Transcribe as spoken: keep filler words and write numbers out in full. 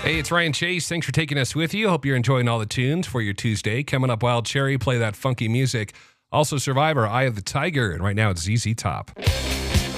Hey, it's Ryan Chase. Thanks for taking us with you. Hope you're enjoying all the tunes for your Tuesday. Coming up, Wild Cherry, play that funky music. Also, Survivor, Eye of the Tiger, and right now it's Z Z Top.